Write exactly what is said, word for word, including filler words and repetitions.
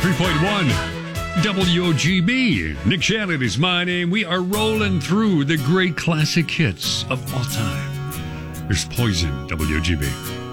three point one W O G B. Nick Shannon is my name. We are rolling through the great classic hits of all time. There's Poison, W O G B.